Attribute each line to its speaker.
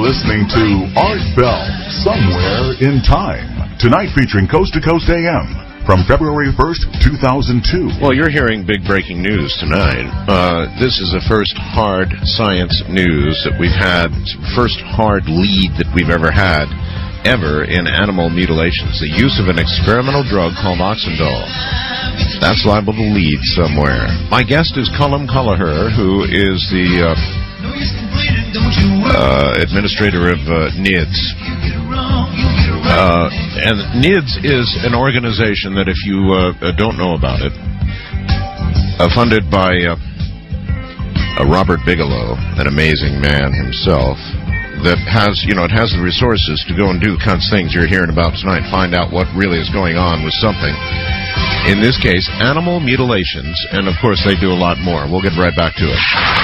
Speaker 1: listening to Art Bell, Somewhere in Time. Tonight featuring Coast to Coast AM from February 1st, 2002.
Speaker 2: Well, you're hearing big breaking news tonight. This is the first hard science news that we've had, first hard lead that we've ever had, ever in animal mutilations. The use of an experimental drug called Oxendol. That's liable to lead somewhere. My guest is Colm Kelleher, who is the administrator of NIDS. And NIDS is an organization that, if you don't know about it, funded by Robert Bigelow, an amazing man himself, that has, it has the resources to go and do the kinds of things you're hearing about tonight, find out what really is going on with something. In this case, animal mutilations, and of course they do a lot more. We'll get right back to it.